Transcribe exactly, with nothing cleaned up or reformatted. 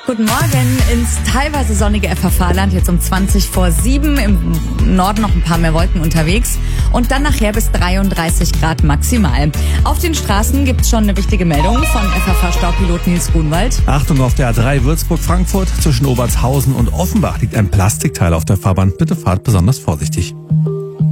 Guten Morgen ins teilweise sonnige F H V-Land, jetzt um zwanzig vor sieben, im Norden noch ein paar mehr Wolken unterwegs und dann nachher bis dreiunddreißig Grad maximal. Auf den Straßen gibt's schon eine wichtige Meldung von F H V-Staupilot Nils Grunwald. Achtung, auf der A drei Würzburg-Frankfurt zwischen Obertshausen und Offenbach liegt ein Plastikteil auf der Fahrbahn. Bitte fahrt besonders vorsichtig.